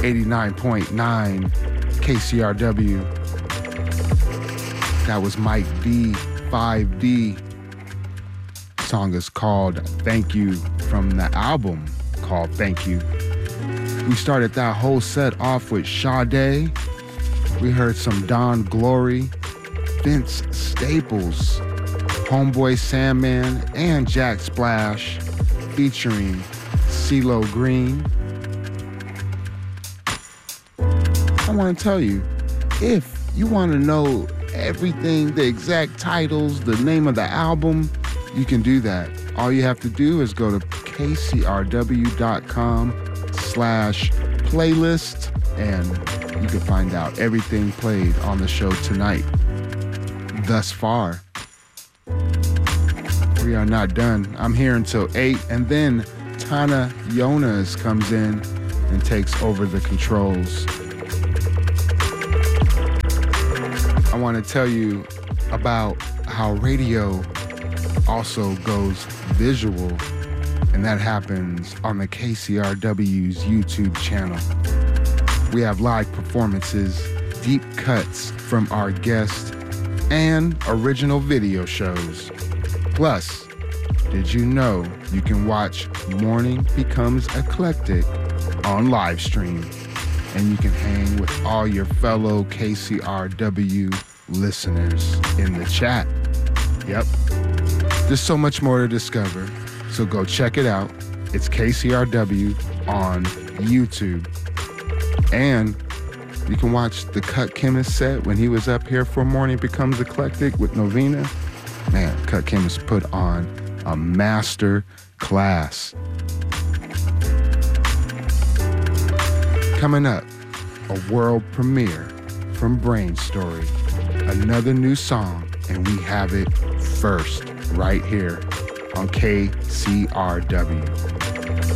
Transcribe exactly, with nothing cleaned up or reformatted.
eighty-nine point nine K C R W. That was Mike D, five D. Song is called Thank You from the album called Thank You. We started that whole set off with Sade. We heard some Don Glory, Vince Staples, Homeboy Sandman, and Jack Splash featuring CeeLo Green. I want to tell you, if you want to know everything, the exact titles, the name of the album, you can do that. All you have to do is go to kcrw.com slash playlist and you can find out everything played on the show tonight. Thus far. We are not done. I'm here until eight, and then Tana Jonas comes in and takes over the controls. I want to tell you about how radio also goes visual, and that happens on the K C R W's YouTube channel. We have live performances, deep cuts from our guests, and original video shows. Plus, did you know you can watch Morning Becomes Eclectic on live stream, and you can hang with all your fellow K C R W listeners in the chat. Yep. There's so much more to discover, so go check it out. It's K C R W on YouTube. And you can watch the Cut Chemist set when he was up here for Morning Becomes Eclectic with Novena. Man, Cut Chemist put on a master class. Coming up, a world premiere from Brain Story. Another new song, and we have it first right here on K C R W.